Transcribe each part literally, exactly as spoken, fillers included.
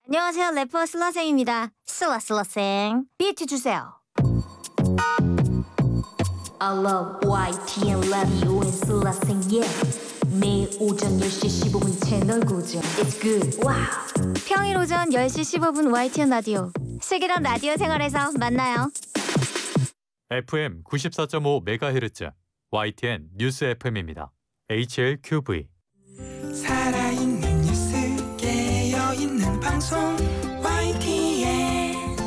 안녕하세요. 래퍼 슬라생입니다. 슬라슬라생. 비트 주세요. I love 와이티엔 라디오 앤 슬라생 yeah. 매일 오전 열 시 십오 분 채널 고정. It's good. 와우. 평일 오전 열 시 십오 분 와이티엔 라디오. 슬기로운 라디오 생활에서 만나요. 에프엠 구십사 점 오 메가헤르츠 와이티엔 뉴스 에프엠입니다. 에이치엘큐브이 살아있는 뉴스 깨어있는 방송 와이티엔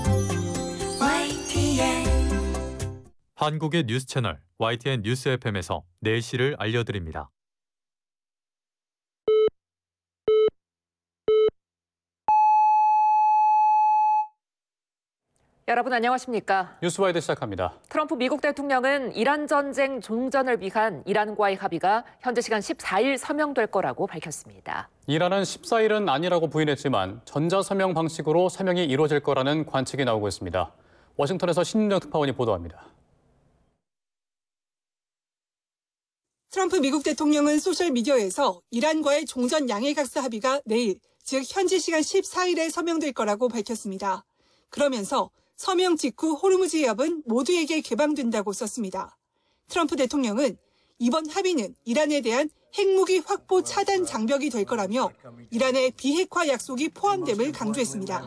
와이티엔 한국의 뉴스 채널 와이티엔 뉴스 에프엠에서 내일시를 알려드립니다. 여러분 안녕하십니까? 뉴스와이드 시작합니다. 트럼프 미국 대통령은 이란 전쟁 종전을 위한 이란과의 합의가 현재 시간 십사 일 서명될 거라고 밝혔습니다. 이란은 십사 일은 아니라고 부인했지만 전자서명 방식으로 서명이 이루어질 거라는 관측이 나오고 있습니다. 워싱턴에서 신윤정 특파원이 보도합니다. 트럼프 미국 대통령은 소셜미디어에서 이란과의 종전 양해각서 합의가 내일, 즉 현지 시간 십사 일에 서명될 거라고 밝혔습니다. 그러면서 서명 직후 호르무즈 해협은 모두에게 개방된다고 썼습니다. 트럼프 대통령은 이번 합의는 이란에 대한 핵무기 확보 차단 장벽이 될 거라며 이란의 비핵화 약속이 포함됨을 강조했습니다.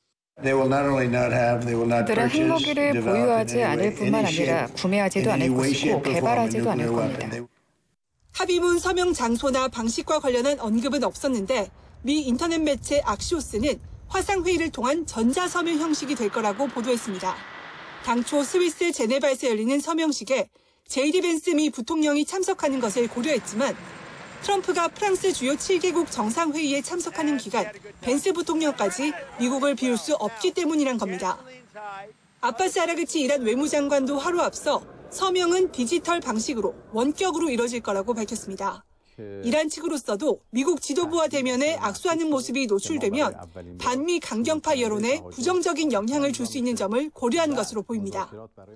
그들은 핵무기를 보유하지 않을 뿐만 아니라 구매하지도 않을 것이고 개발하지도 않을 겁니다. 합의문 서명 장소나 방식과 관련한 언급은 없었는데 미 인터넷 매체 악시오스는 화상회의를 통한 전자서명 형식이 될 거라고 보도했습니다. 당초 스위스 제네바에서 열리는 서명식에 제이디 벤스 미 부통령이 참석하는 것을 고려했지만 트럼프가 프랑스 주요 칠 개국 정상회의에 참석하는 기간 벤스 부통령까지 미국을 비울 수 없기 때문이란 겁니다. 아바스 아라그치 이란 외무장관도 하루 앞서 서명은 디지털 방식으로 원격으로 이뤄질 거라고 밝혔습니다. 이란 측으로서도 미국 지도부와 대면에 악수하는 모습이 노출되면 반미 강경파 여론에 부정적인 영향을 줄 수 있는 점을 고려한 것으로 보입니다.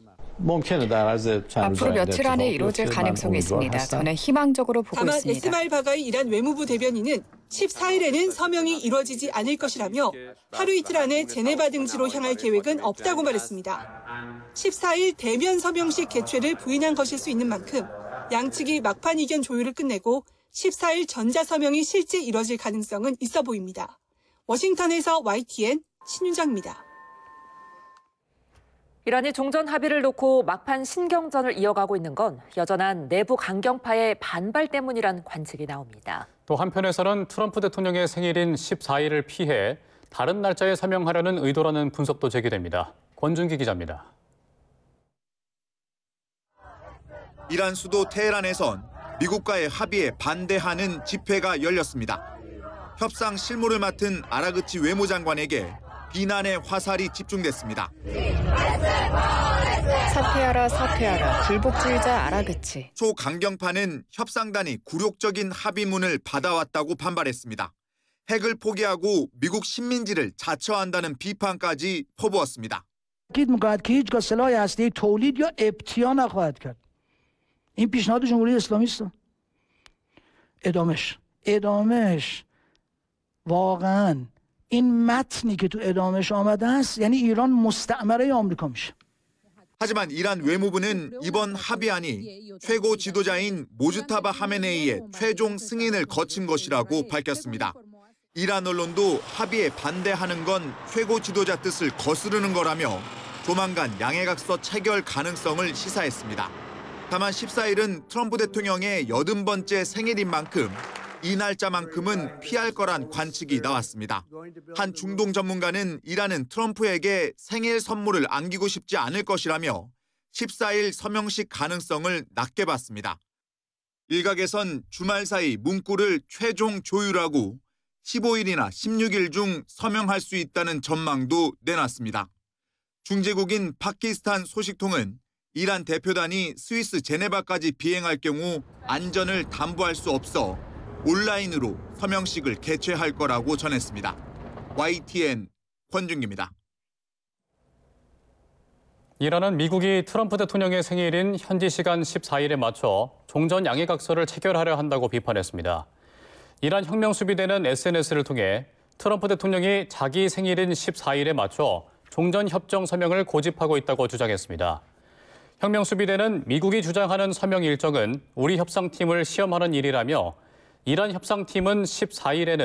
앞으로 며칠 안에 이루어질 가능성이 있습니다. 저는 희망적으로 보고 다만 있습니다. 에스마일 바가이 이란 외무부 대변인은 십사 일에는 서명이 이루어지지 않을 것이라며 하루 이틀 안에 제네바 등지로 향할 계획은 없다고 말했습니다. 십사 일 대면 서명식 개최를 부인한 것일 수 있는 만큼 양측이 막판 이견 조율을 끝내고 십사 일 전자서명이 실제 이뤄질 가능성은 있어 보입니다. 워싱턴에서 와이티엔 신윤정입니다. 이란이 종전 합의를 놓고 막판 신경전을 이어가고 있는 건 여전한 내부 강경파의 반발 때문이란 관측이 나옵니다. 또 한편에서는 트럼프 대통령의 생일인 십사 일을 피해 다른 날짜에 서명하려는 의도라는 분석도 제기됩니다. 권준기 기자입니다. 이란 수도 테헤란에선 미국과의 합의에 반대하는 집회가 열렸습니다. 협상 실무를 맡은 아라그치 외무장관에게 비난의 화살이 집중됐습니다. 사퇴하라 사퇴하라 불복주의자 아라그치. 초강경파는 협상단이 굴욕적인 합의문을 받아왔다고 반발했습니다. 핵을 포기하고 미국 식민지를 자처한다는 비판까지 퍼부었습니다. این پیشنهاد جمهوری اسلامی است. ادامش ادامش واقعا این متنی که تو ادامش آمده است یعنی ایران مستعمره آمریکا میشه. 하지만 이란 외무부는 이번 합의안이 최고 지도자인 모주타바 하메네이의 최종 승인을 거친 것이라고 밝혔습니다. 이란 언론도 합의에 반대하는 건 최고 지도자 뜻을 거스르는 거라며 조만간 양해각서 체결 가능성을 시사했습니다. 다만 십사 일은 트럼프 대통령의 여든 번째 생일인 만큼 이 날짜만큼은 피할 거란 관측이 나왔습니다. 한 중동 전문가는 이란은 트럼프에게 생일 선물을 안기고 싶지 않을 것이라며 십사 일 서명식 가능성을 낮게 봤습니다. 일각에선 주말 사이 문구를 최종 조율하고 십오 일이나 십육 일 중 서명할 수 있다는 전망도 내놨습니다. 중재국인 파키스탄 소식통은 이란 대표단이 스위스 제네바까지 비행할 경우 안전을 담보할 수 없어 온라인으로 서명식을 개최할 거라고 전했습니다. 와이티엔 권준기입니다. 이란은 미국이 트럼프 대통령의 생일인 현지 시간 십사 일에 맞춰 종전 양해각서를 체결하려 한다고 비판했습니다. 이란 혁명수비대는 에스엔에스를 통해 트럼프 대통령이 자기 생일인 십사 일에 맞춰 종전협정 서명을 고집하고 있다고 주장했습니다. 혁명수비대는 미국이 주장하는 서명 일정은 우리 협상팀을 시험하는 일이라며 이란 협상팀은 십사 일에는